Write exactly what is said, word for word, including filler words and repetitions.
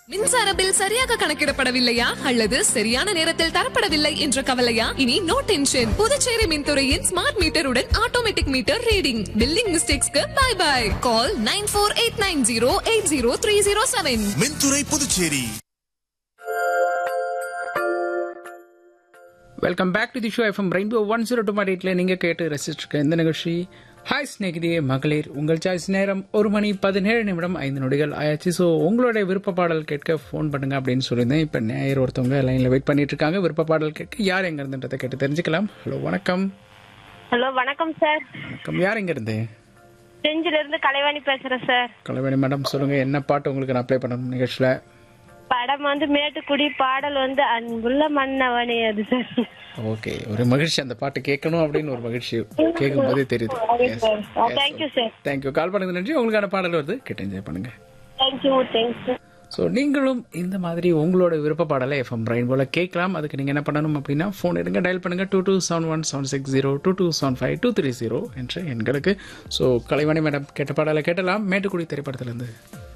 மின்சார பில் சரியாக கணக்கிடப்படவில்லையா அல்லது சரியான நேரத்தில் தரப்படவில்லை என்ற கவலையா? இனி no tension. Puducherry மின்துறையின் smart மீட்டருடன் automatic meter reading billing மிஸ்டேக்ஸ்க்கு by by. Call nine four eight nine zero eight zero three zero seven. மின்துறை Puducherry. Welcome back to the show FM rainbow one zero two point எயிட்ல நீங்க கேட்டு ரசிச்சிருக்க இந்த நிகழ்ச்சி hi ஸ்நேகிதியே மகளிர். உங்கள் choice நேரம் ஒரு மணி பதினேழு நிமிடம் ஐந்து நொடிகள் ஆயாச்சு. ஸோ உங்களுடைய விருப்ப பாடல் கேட்க ஃபோன் பண்ணுங்க அப்படின்னு சொல்லியிருந்தேன். இப்போ நேயர் ஒருத்தவங்க லைன்ல வெயிட் பண்ணிட்டு இருக்காங்க. விருப்ப பாடல் கேட்க யார் எங்க இருந்துன்றதை கேட்டு தெரிஞ்சுக்கலாம். ஹலோ வணக்கம். ஹலோ வணக்கம் சார். வணக்கம். யார் எங்க இருந்து? செஞ்சில இருந்து கலைவாணி பேசுறேன் சார். கலைவாணி மேடம் சொல்லுங்க, என்ன பாட்டு உங்களுக்கு நான் அப்ளை பண்ணணும் நிகழ்ச்சியில? படம் வந்து மேட்டுக்குடி, பாடல் வந்து அன்புள்ள மன்னவனே அது சார். ஓகே, ஒரு மகிழ்ச்சி அந்த பாட்டு கேட்கணும் அப்படின்னு ஒரு மகிழ்ச்சி கேட்கும் போதே தெரியுது. Thank you sir. தேங்க்யூ. கால் பண்ணது நன்றி. உங்களுக்கான பாடல் வருது, கேட்டு என்ஜாய் பண்ணுங்க. Thank you thank you. ஸோ நீங்களும் இந்த மாதிரி உங்களோட விருப்ப பாடலை எஃப்எம் ரெயின்போல கேட்கலாம். அதுக்கு நீங்கள் என்ன பண்ணணும் அப்படின்னா ஃபோன் எடுங்க, டயல் பண்ணுங்க two two seven one seven six zero two two seven five two three zero என்ற எண்களுக்கு. ஸோ கலைவாணி மேடம் கேட்ட பாடலை கேட்டலாம் மேட்டுக்குடி திரைப்படத்திலிருந்து.